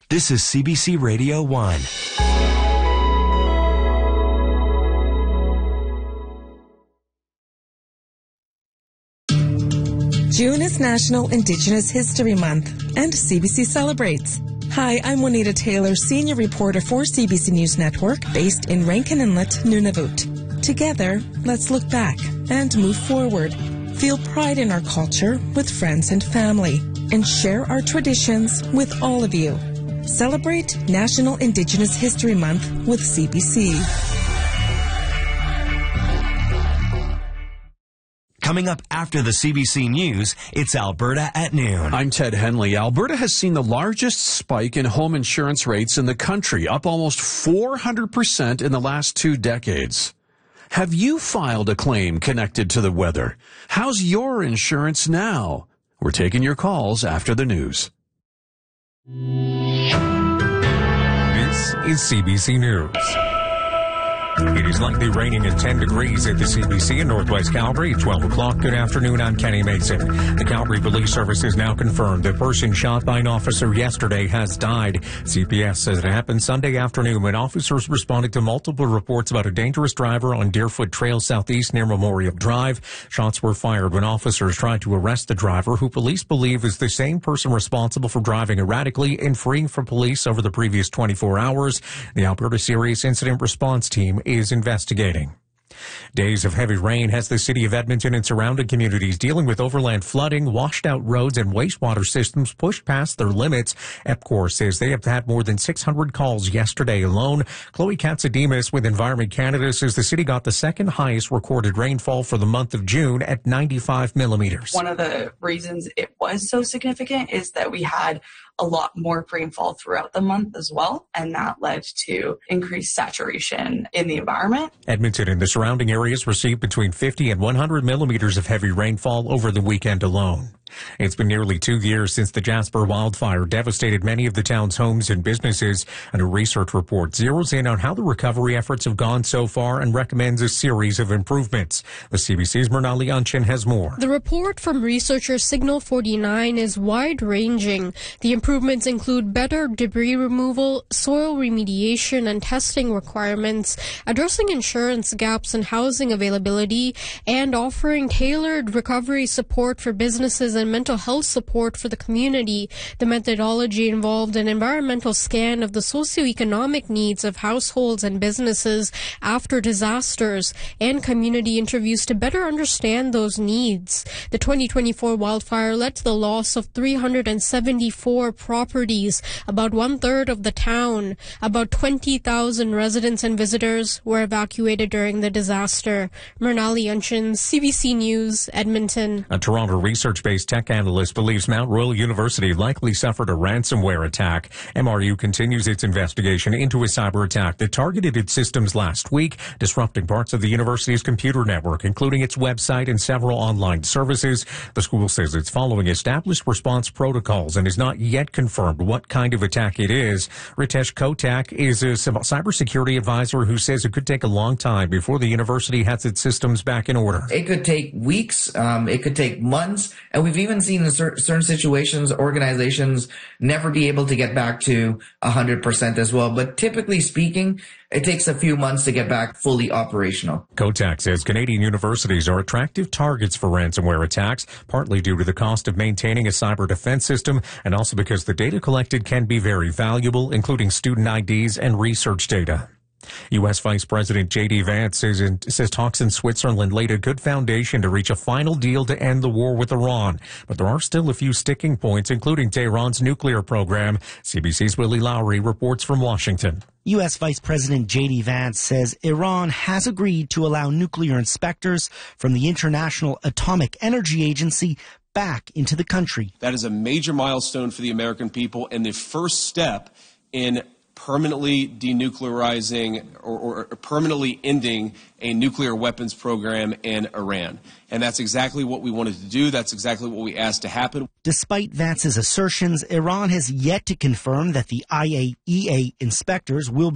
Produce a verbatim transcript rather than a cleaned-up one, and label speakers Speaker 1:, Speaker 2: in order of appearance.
Speaker 1: This is C B C Radio one.
Speaker 2: June is National Indigenous History Month, and C B C celebrates. Hi, I'm Juanita Taylor, senior reporter for C B C News Network, based in Rankin Inlet, Nunavut. Together, let's look back and move forward. Feel pride in our culture with friends and family, and share our traditions with all of you. Celebrate National Indigenous History Month with C B C.
Speaker 1: Coming up after the C B C News, it's Alberta at noon.
Speaker 3: I'm Ted Henley. Alberta has seen the largest spike in home insurance rates in the country, up almost four hundred percent in the last two decades. Have you filed a claim connected to the weather? How's your insurance now? We're taking your calls after the news.
Speaker 4: This is C B C News. It is likely raining at ten degrees at the C B C in Northwest Calgary at twelve o'clock. Good afternoon, I'm Kenny Mason. The Calgary Police Service has now confirmed the person shot by an officer yesterday has died. C P S says it happened Sunday afternoon when officers responded to multiple reports about a dangerous driver on Deerfoot Trail southeast near Memorial Drive. Shots were fired when officers tried to arrest the driver, who police believe is the same person responsible for driving erratically and freeing from police over the previous twenty-four hours. The Alberta Serious Incident Response Team is investigating. Days of heavy rain has the city of Edmonton and surrounding communities dealing with overland flooding, washed out roads, and wastewater systems pushed past their limits. EPCOR says they have had more than six hundred calls yesterday alone. Chloe Katsademus with Environment Canada says the city got the second highest recorded rainfall for the month of June at ninety-five millimeters.
Speaker 5: One of the reasons it was so significant is that we had a lot more rainfall throughout the month as well, and that led to increased saturation in the environment.
Speaker 4: Edmonton and the surrounding areas received between fifty and one hundred millimeters of heavy rainfall over the weekend alone. It's been nearly two years since the Jasper wildfire devastated many of the town's homes and businesses. A new research report zeroes in on how the recovery efforts have gone so far and recommends a series of improvements. The C B C's Mernali Unchin has more.
Speaker 6: The report from researcher Signal forty-nine is wide-ranging. The improvements include better debris removal, soil remediation and testing requirements, addressing insurance gaps and housing availability, and offering tailored recovery support for businesses and mental health support for the community. The methodology involved an environmental scan of the socioeconomic needs of households and businesses after disasters and community interviews to better understand those needs. The twenty twenty-four wildfire led to the loss of three hundred seventy-four properties, about one-third of the town. About twenty thousand residents and visitors were evacuated during the disaster. Mernali Unchin, C B C News, Edmonton.
Speaker 4: A Toronto research-based tech analyst believes Mount Royal University likely suffered a ransomware attack. M R U continues its investigation into a cyber attack that targeted its systems last week, disrupting parts of the university's computer network, including its website and several online services. The school says it's following established response protocols and has not yet confirmed what kind of attack it is. Ritesh Kotak is a cybersecurity advisor who says it could take a long time before the university has its systems back in order.
Speaker 7: It could take weeks, um, it could take months, and we've even seen in cer- certain situations organizations never be able to get back to one hundred percent as well. But typically speaking, it takes a few months to get back fully operational.
Speaker 4: Kotak says Canadian universities are attractive targets for ransomware attacks, partly due to the cost of maintaining a cyber defense system and also because the data collected can be very valuable, including student I Ds and research data. U S. Vice President J D. Vance says, in, says talks in Switzerland laid a good foundation to reach a final deal to end the war with Iran. But there are still a few sticking points, including Tehran's nuclear program. C B C's Willie Lowry reports from Washington.
Speaker 8: U S. Vice President J D. Vance says Iran has agreed to allow nuclear inspectors from the International Atomic Energy Agency back into the country.
Speaker 9: That is a major milestone for the American people and the first step in permanently denuclearizing or, or permanently ending a nuclear weapons program in Iran. And that's exactly what we wanted to do. That's exactly what we asked to happen.
Speaker 8: Despite Vance's assertions, Iran has yet to confirm that the I A E A inspectors will